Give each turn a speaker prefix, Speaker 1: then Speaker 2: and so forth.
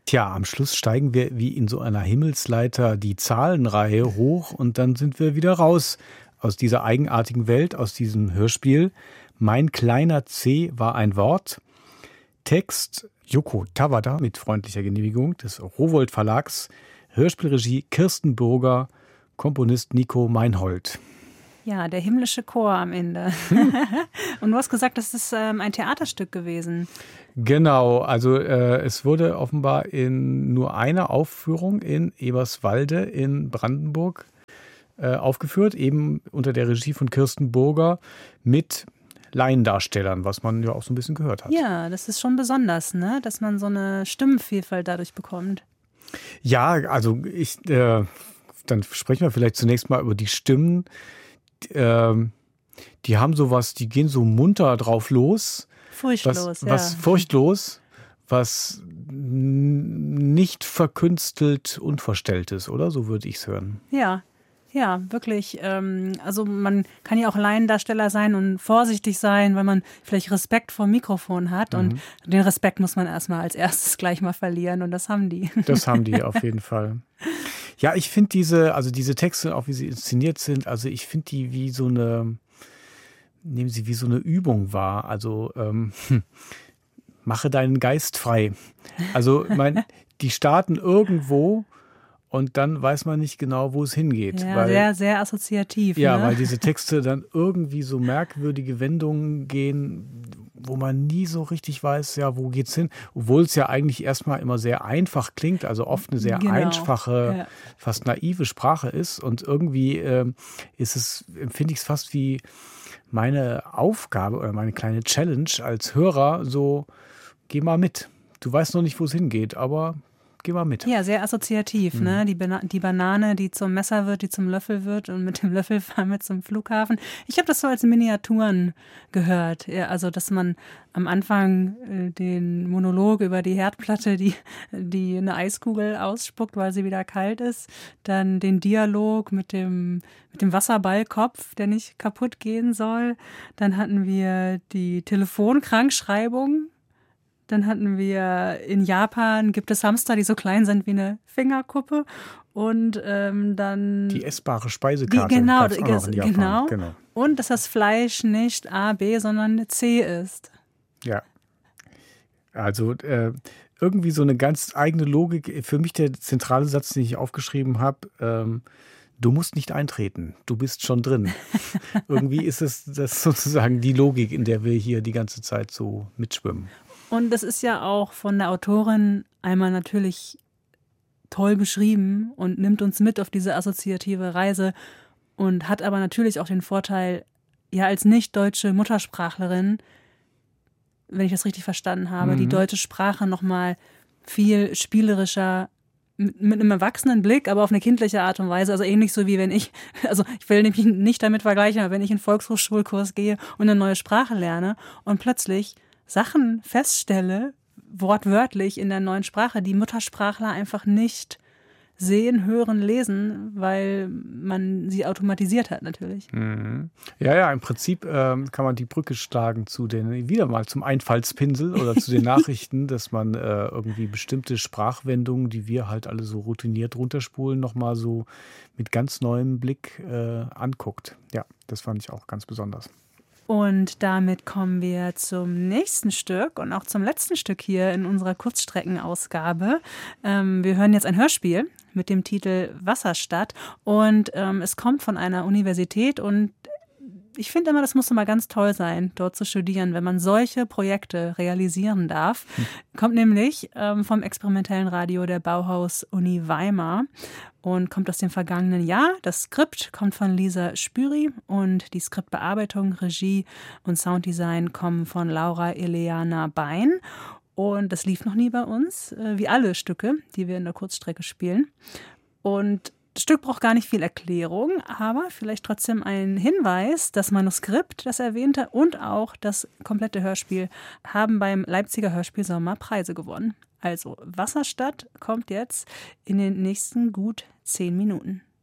Speaker 1: Tja, am Schluss steigen wir wie in so einer Himmelsleiter die Zahlenreihe hoch und dann sind wir wieder raus aus dieser eigenartigen Welt, aus diesem Hörspiel. Mein kleiner C war ein Wort. Text Yoko Tawada mit freundlicher Genehmigung des Rowohlt Verlags. Hörspielregie Kirsten Burger, Komponist Nico Meinhold.
Speaker 2: Ja, der himmlische Chor am Ende. Und du hast gesagt, das ist ein Theaterstück gewesen.
Speaker 1: Genau, also es wurde offenbar in nur einer Aufführung in Eberswalde in Brandenburg aufgeführt, eben unter der Regie von Kirsten Burger mit Laiendarstellern, was man ja auch so ein bisschen gehört hat.
Speaker 2: Ja, das ist schon besonders, ne? Dass man so eine Stimmenvielfalt dadurch bekommt.
Speaker 1: Ja, also dann sprechen wir vielleicht zunächst mal über die Stimmen. Die haben sowas, die gehen so munter drauf los.
Speaker 2: Furchtlos,
Speaker 1: was furchtlos, was nicht verkünstelt, unverstellt ist, oder? So würde ich es hören.
Speaker 2: Ja, wirklich. Also man kann ja auch Laiendarsteller sein und vorsichtig sein, weil man vielleicht Respekt vor dem Mikrofon hat. Und den Respekt muss man erstmal als erstes gleich mal verlieren. Und das haben die.
Speaker 1: Das haben die auf jeden Fall. Ja, ich finde diese Texte, auch wie sie inszeniert sind, also ich finde die nehmen sie wie so eine Übung wahr. Also mache deinen Geist frei. Also die starten irgendwo und dann weiß man nicht genau, wo es hingeht.
Speaker 2: Ja, sehr, sehr assoziativ.
Speaker 1: Ja,
Speaker 2: ne?
Speaker 1: weil diese Texte dann irgendwie so merkwürdige Wendungen gehen, wo man nie so richtig weiß, ja, wo geht's hin? Obwohl es ja eigentlich erstmal immer sehr einfach klingt, also oft eine sehr einfache, fast naive Sprache ist. Und irgendwie empfinde ich es fast wie meine Aufgabe oder meine kleine Challenge als Hörer, so, geh mal mit. Du weißt noch nicht, wo es hingeht, aber geh mal mit.
Speaker 2: Ja, sehr assoziativ, ne? Die Banane, die zum Messer wird, die zum Löffel wird und mit dem Löffel fahren wir zum Flughafen. Ich habe das so als Miniaturen gehört. Ja, also, dass man am Anfang den Monolog über die Herdplatte, die eine Eiskugel ausspuckt, weil sie wieder kalt ist, dann den Dialog mit dem Wasserballkopf, der nicht kaputt gehen soll. Dann hatten wir die Telefonkrankschreibung. Dann hatten wir in Japan, gibt es Hamster, die so klein sind wie eine Fingerkuppe. Und dann
Speaker 1: die essbare Speisekarte.
Speaker 2: Genau. Und dass das Fleisch nicht A, B, sondern C ist.
Speaker 1: Ja. Also irgendwie so eine ganz eigene Logik. Für mich der zentrale Satz, den ich aufgeschrieben habe, du musst nicht eintreten, du bist schon drin. Irgendwie ist das sozusagen die Logik, in der wir hier die ganze Zeit so mitschwimmen.
Speaker 2: Und das ist ja auch von der Autorin einmal natürlich toll beschrieben und nimmt uns mit auf diese assoziative Reise und hat aber natürlich auch den Vorteil, ja als nicht-deutsche Muttersprachlerin, wenn ich das richtig verstanden habe, die deutsche Sprache nochmal viel spielerischer mit einem erwachsenen Blick, aber auf eine kindliche Art und Weise, also ähnlich so wie wenn ich will nämlich nicht damit vergleichen, aber wenn ich in einen Volkshochschulkurs gehe und eine neue Sprache lerne und plötzlich Sachen feststelle, wortwörtlich in der neuen Sprache, die Muttersprachler einfach nicht sehen, hören, lesen, weil man sie automatisiert hat natürlich.
Speaker 1: Mhm. Ja, im Prinzip kann man die Brücke schlagen wieder mal zum Einfallspinsel oder zu den Nachrichten, dass man irgendwie bestimmte Sprachwendungen, die wir halt alle so routiniert runterspulen, nochmal so mit ganz neuem Blick anguckt. Ja, das fand ich auch ganz besonders.
Speaker 2: Und damit kommen wir zum nächsten Stück und auch zum letzten Stück hier in unserer Kurzstreckenausgabe. Wir hören jetzt ein Hörspiel mit dem Titel Wasserstadt und es kommt von einer Universität und ich finde immer, das muss immer ganz toll sein, dort zu studieren, wenn man solche Projekte realisieren darf. Kommt nämlich vom experimentellen Radio der Bauhaus-Uni Weimar und kommt aus dem vergangenen Jahr. Das Skript kommt von Lisa Spüri und die Skriptbearbeitung, Regie und Sounddesign kommen von Laura Eleana Bein. Und das lief noch nie bei uns, wie alle Stücke, die wir in der Kurzstrecke spielen. Und das Stück braucht gar nicht viel Erklärung, aber vielleicht trotzdem ein Hinweis: Das Manuskript, das erwähnte, und auch das komplette Hörspiel haben beim Leipziger Hörspielsommer Preise gewonnen. Also Wasserstadt kommt jetzt in den nächsten gut 10 Minuten.